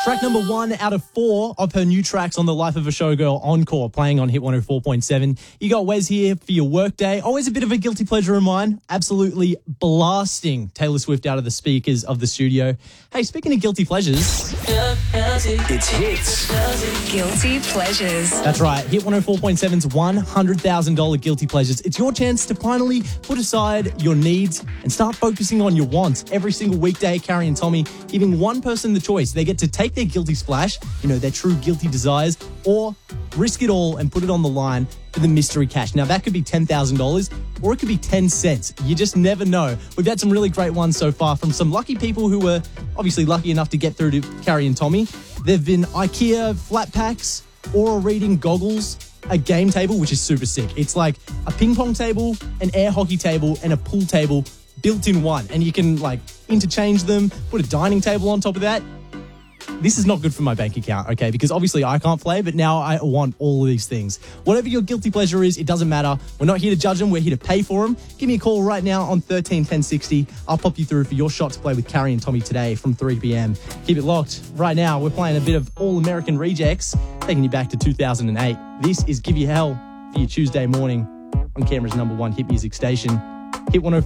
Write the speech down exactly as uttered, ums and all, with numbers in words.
Track number one out of four of her new tracks on the Life of a Showgirl Encore, playing on Hit one oh four point seven. You got Wes here for your workday. Always a bit of a guilty pleasure of mine. Absolutely blasting Taylor Swift out of the speakers of the studio. Hey, speaking of guilty pleasures, it's Hits. Guilty pleasures. That's right. Hit one oh four point seven's one hundred thousand dollars guilty pleasures. It's your chance to finally put aside your needs and start focusing on your wants. Every single weekday, Carrie and Tommy giving one person the choice. They get to take their guilty splash, you know, their true guilty desires, or risk it all and put it on the line for the mystery cash. Now, that could be ten thousand dollars or it could be ten cents. You just never know. We've had some really great ones so far from some lucky people who were obviously lucky enough to get through to Carrie and Tommy. There have been IKEA flat packs, oral reading goggles, a game table, which is super sick. It's like a ping pong table, an air hockey table, and a pool table built in one. And you can like interchange them, put a dining table on top of that. This is not good for my bank account, okay? Because obviously I can't play, but now I want all of these things. Whatever your guilty pleasure is, it doesn't matter. We're not here to judge them. We're here to pay for them. Give me a call right now on thirteen ten sixty. I'll pop you through for your shot to play with Carrie and Tommy today from three p.m. Keep it locked. Right now, we're playing a bit of All-American Rejects, taking you back to two thousand eight. This is Give You Hell for your Tuesday morning on Canberra's number one hit music station. Hit one oh four.